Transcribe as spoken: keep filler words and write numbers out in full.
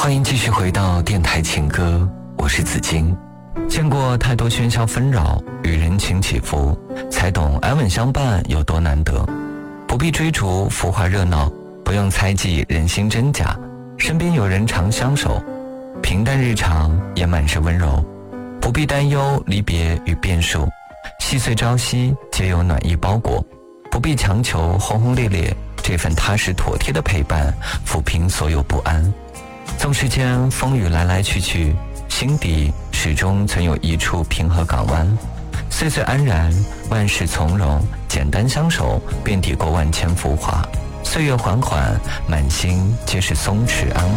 欢迎继续回到电台情歌，我是子金。见过太多喧嚣纷扰与人情起伏，才懂安稳相伴有多难得。不必追逐浮华热闹，不用猜忌人心真假，身边有人常相守，平淡日常也满是温柔。不必担忧离别与变数，细碎朝夕皆有暖意包裹。不必强求轰轰烈烈，这份踏实妥帖的陪伴抚平所有不安。纵世间风雨来来去去，心底始终曾有一处平和港湾。岁岁安然，万事从容，简单相守便抵过万千浮华。岁月缓缓，满心皆是松弛安稳。